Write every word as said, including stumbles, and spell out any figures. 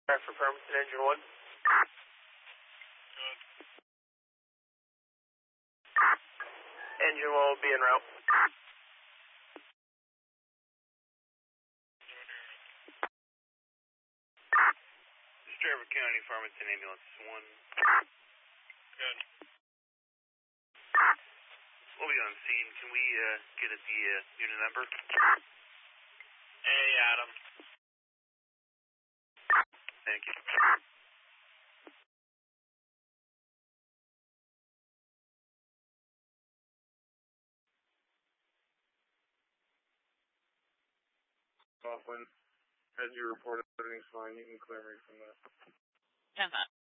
For Permiton, engine one. Engine one will be en route. Trevor County, Farmington Ambulance one. Good. We'll be on scene. Can we uh, get at the uh, unit number? Hey, Adam. Thank you. Coughlin, as you reported, everything's fine. You can clear me from that. ten